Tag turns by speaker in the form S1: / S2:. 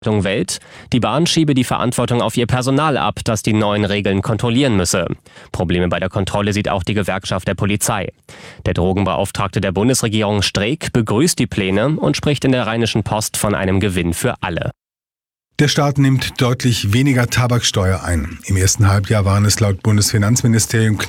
S1: Welt, die Bahn schiebe die Verantwortung auf ihr Personal ab, das die neuen Regeln kontrollieren müsse. Probleme bei der Kontrolle sieht auch die Gewerkschaft der Polizei. Der Drogenbeauftragte der Bundesregierung Streeck begrüßt die Pläne und spricht in der Rheinischen Post von einem Gewinn für alle.
S2: Der Staat nimmt deutlich weniger Tabaksteuer ein. Im ersten Halbjahr waren es laut Bundesfinanzministerium